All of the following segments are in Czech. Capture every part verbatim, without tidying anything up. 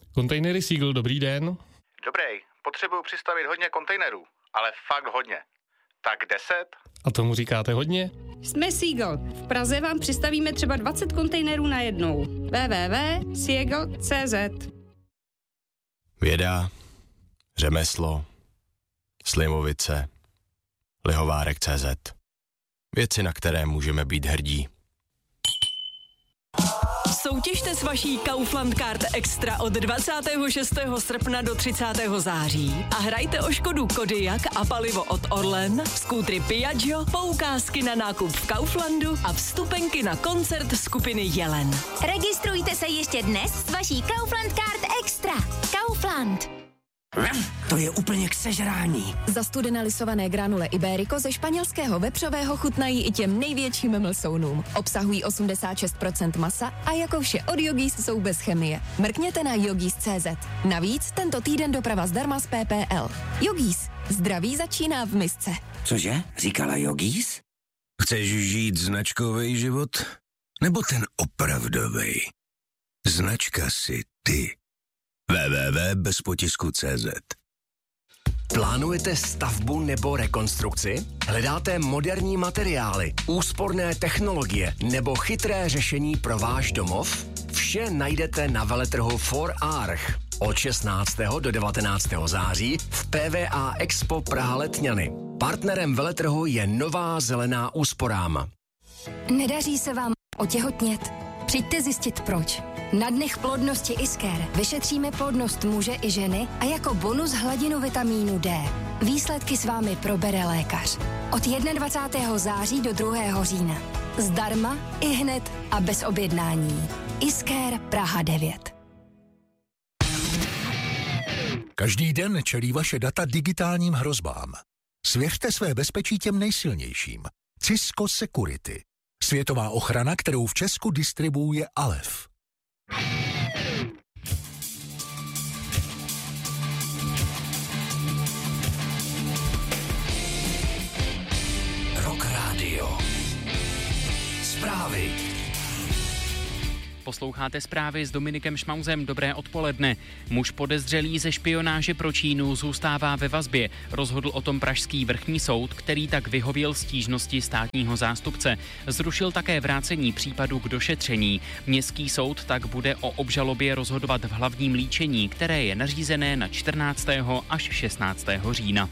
Kontejnery Seagull, dobrý den. Dobrý, potřebuju přistavit hodně kontejnerů, ale fakt hodně. Tak deset? A tomu říkáte hodně? Jsme Seagull. V Praze vám přistavíme třeba dvacet kontejnerů na jednou. w w w tečka seagull tečka c z Věda, řemeslo, Slimovice, Lihovárek tečka cé zet. Věci, na které můžeme být hrdí. Soutěžte s vaší Kaufland Card Extra od dvacátého šestého srpna do třicátého září a hrajte o Škodu Kodiaq a palivo od Orlen, skútry Piaggio, poukázky na nákup v Kauflandu a vstupenky na koncert skupiny Jelen. Registrujte se ještě dnes s vaší Kaufland Card Extra. Kaufland. To je úplně k sežrání. Zastudené lisované granule Iberico ze španělského vepřového chutnají i těm největším mlsounům. Obsahují osmdesát šest procent masa a jako vše od Yogis jsou bez chemie. Mrkněte na yogis tečka cé zet. Navíc tento týden doprava zdarma z P P L. Yogis. Zdraví začíná v misce. Cože? Říkala Yogis? Chceš žít značkový život? Nebo ten opravdový? Značka si ty. w w w tečka bez potisku tečka cé zet. Plánujete stavbu nebo rekonstrukci? Hledáte moderní materiály, úsporné technologie nebo chytré řešení pro váš domov? Vše najdete na veletrhu For Arch od šestnáctého do devatenáctého září v P V A Expo Praha Letňany. Partnerem veletrhu je Nová zelená úsporám. Nedaří se vám otěhotnět? Přijďte zjistit proč. Na dnech plodnosti Isker vyšetříme plodnost muže i ženy a jako bonus hladinu vitamínu D. Výsledky s vámi probere lékař. Od dvacátého prvního září do druhého října. Zdarma, i hned a bez objednání. Isker Praha devět. Každý den čelí vaše data digitálním hrozbám. Svěřte své bezpečí těm nejsilnějším. Cisco Security. Světová ochrana, kterou v Česku distribuuje Alef. Rock Radio. Zprávy. Posloucháte zprávy s Dominikem Šmauzem. Dobré odpoledne. Muž podezřelý ze špionáže pro Čínu zůstává ve vazbě. Rozhodl o tom pražský vrchní soud, který tak vyhověl stížnosti státního zástupce. Zrušil také vrácení případu k došetření. Městský soud tak bude o obžalobě rozhodovat v hlavním líčení, které je nařízené na čtrnáctého až šestnáctého října.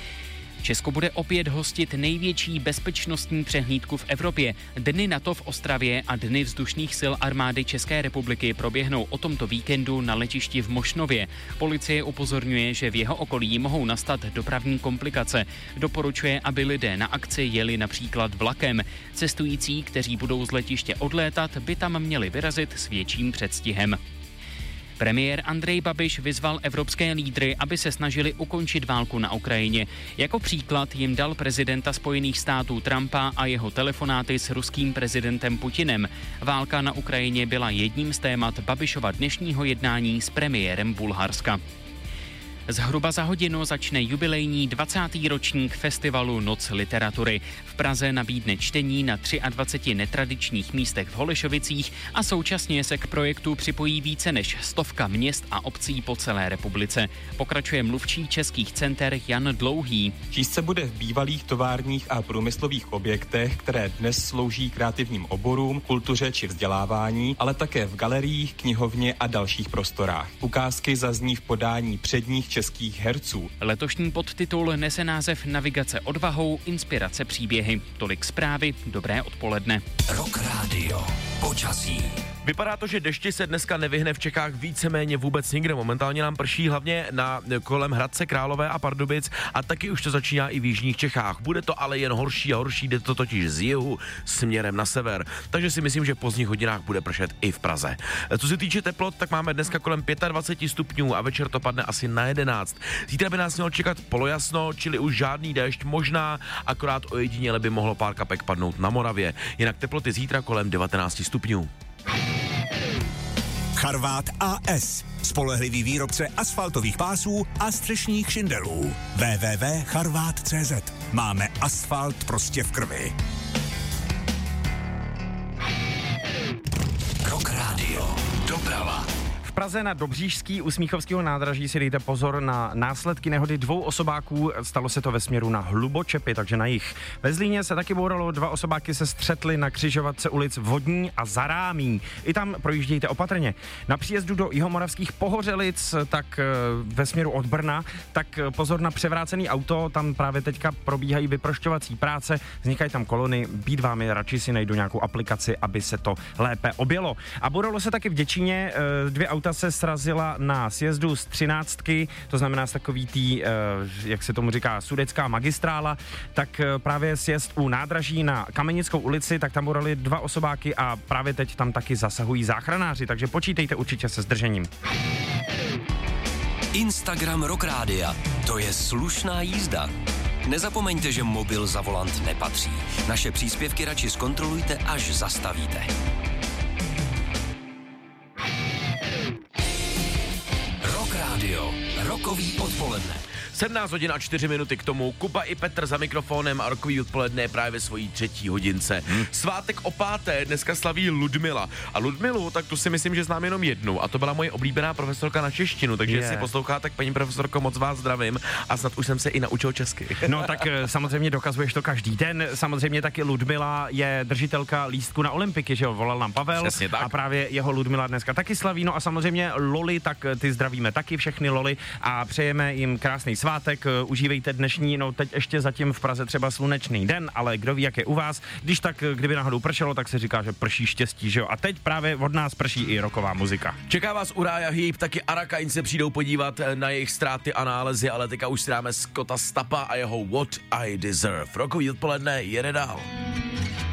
Česko bude opět hostit největší bezpečnostní přehlídku v Evropě. Dny NATO v Ostravě a Dny vzdušných sil armády České republiky proběhnou o tomto víkendu na letišti v Mošnově. Policie upozorňuje, že v jeho okolí mohou nastat dopravní komplikace. Doporučuje, aby lidé na akci jeli například vlakem. Cestující, kteří budou z letiště odlétat, by tam měli vyrazit s větším předstihem. Premiér Andrej Babiš vyzval evropské lídry, aby se snažili ukončit válku na Ukrajině. Jako příklad jim dal prezidenta Spojených států Trumpa a jeho telefonáty s ruským prezidentem Putinem. Válka na Ukrajině byla jedním z témat Babišova dnešního jednání s premiérem Bulharska. Zhruba za hodinu začne jubilejní dvacátý ročník festivalu Noc literatury. V Praze nabídne čtení na dvaceti třech netradičních místech v Holešovicích a současně se k projektu připojí více než stovka měst a obcí po celé republice. Pokračuje mluvčí českých center Jan Dlouhý. Číst se bude v bývalých továrních a průmyslových objektech, které dnes slouží kreativním oborům, kultuře či vzdělávání, ale také v galeriích, knihovně a dalších prostorách. Ukázky zazní v podání předních českých herců. Letošní podtitul nese název Navigace odvahou, inspirace příběhy. Tolik zprávy, dobré odpoledne. Rock Radio. Počasí. Vypadá to, že dešti se dneska nevyhne v Čechách víceméně vůbec nikde. Momentálně nám prší hlavně na kolem Hradce Králové a Pardubic a taky už to začíná i v jižních Čechách. Bude to ale jen horší a horší, jde to totiž z jihu směrem na sever. Takže si myslím, že v pozdních hodinách bude pršet i v Praze. Co se týče teplot, tak máme dneska kolem dvacet pět stupňů a večer to padne asi na jedenáct. Zítra by nás mělo čekat polojasno, čili už žádný déšť, možná akorát ojediněle by mohlo pár kapek padnout na Moravě. Jinak teploty zítra kolem devatenáct stupňů. Charvát A S. Spolehlivý výrobce asfaltových pásů a střešních šindelů. w w w tečka charvát tečka cé zet. Máme asfalt prostě v krvi. Rock Radio. Doprava. V Praze na Dobříšský u Smíchovského nádraží si dejte pozor na následky nehody dvou osobáků. Stalo se to ve směru na Hlubočepy, takže na jih. Ve Zlíně se taky bouralo, dva osobáky se střetly na křižovatce ulic Vodní a Zarámí. I tam projíždějte opatrně. Na příjezdu do Jihomoravských Pohořelic, tak ve směru od Brna, tak pozor na převrácený auto, tam právě teďka probíhají vyprošťovací práce, vznikají tam kolony, být vám je, radši si najdu nějakou aplikaci, aby se to lépe objelo. A bouralo se taky v Děčíně, dvě auta se srazila na sjezdu z třináctky, to znamená z takový tý, jak se tomu říká, sudecká magistrála, tak právě sjezd u nádraží na Kamenickou ulici, tak tam bourali dva osobáky a právě teď tam taky zasahují záchranáři, takže počítejte určitě se zdržením. Instagram Rock Rádia. To je slušná jízda. Nezapomeňte, že mobil za volant nepatří. Naše příspěvky radši zkontrolujte, až zastavíte. Rock Rádio. Rokový odpoledne. sedmnáct hodin a čtyři minuty k tomu. Kuba i Petr za mikrofonem a rokový odpoledne je právě ve svojí třetí hodince. Hmm. Svátek o páté dneska slaví Ludmila. A Ludmilu, tak tu si myslím, že znám jenom jednu. A to byla moje oblíbená profesorka na češtinu. Takže yeah. jestli poslouchá, tak paní profesorko, moc vás zdravím. A snad už jsem se i naučil česky. No tak samozřejmě dokazuješ to každý den. Samozřejmě taky Ludmila je držitelka lístku na olympiky, že jo? Volal nám Pavel. A právě jeho Ludmila dneska taky slaví. No a samozřejmě Loli, tak ty zdravíme taky všechny Loli a přejeme jim krásný svátek. Svátek, užívejte dnešní, no teď ještě zatím v Praze třeba slunečný den, ale kdo ví, jak je u vás. Když tak, kdyby náhodou pršelo, tak se říká, že prší štěstí, že jo? A teď právě od nás prší i rocková muzika. Čeká vás Uriah Heep, taky Arakain se přijdou podívat na jejich ztráty a nálezy, ale teďka už si dáme Scotta Stappa a jeho What I Deserve. Rockový odpoledne jede dál.